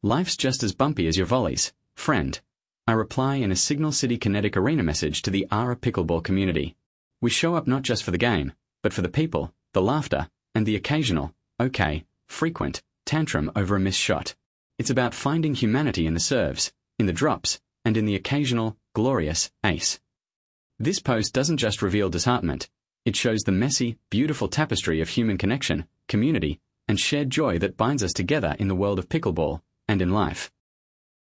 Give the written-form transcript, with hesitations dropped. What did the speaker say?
Life's just as bumpy as your volleys, friend. I reply in a Signal City Kinetic Arena message to the ARA pickleball community. We show up not just for the game, but for the people, the laughter, and the occasional, frequent, tantrum over a missed shot. It's about finding humanity in the serves, in the drops, and in the occasional, glorious ace. This post doesn't just reveal disheartenment. It shows the messy, beautiful tapestry of human connection, community, and shared joy that binds us together in the world of pickleball and in life.